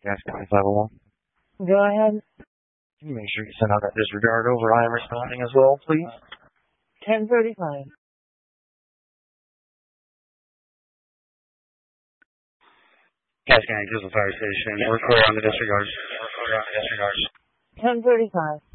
Gas County 501. Go ahead. Can you make sure you send out that disregard over? I am responding as well, please. 1035. Gas County Diesel Fire Station. We're clear on the disregard. 1035.